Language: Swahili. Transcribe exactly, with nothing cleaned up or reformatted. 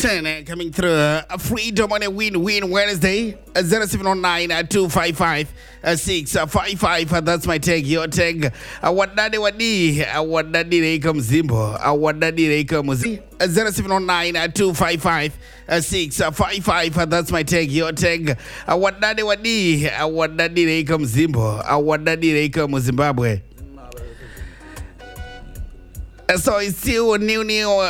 ten uh, coming through. Uh, Freedom on a win-win Wednesday. Uh, zero seven zero nine two five five six five five. Uh, that's my tag. Your tag. Uh, Wadadi wadi. Uh, Wadadi reika mzimbo. Uh, Wadadi reika mzimbo. Uh, zero seven zero nine two five five six five five. Uh, that's my tag. Your tag. Uh, Wadadi wadi. Uh, Wadadi reika mzimbo. Uh, Wadadi reika mzimbabwe. Uh, so it's still new, new.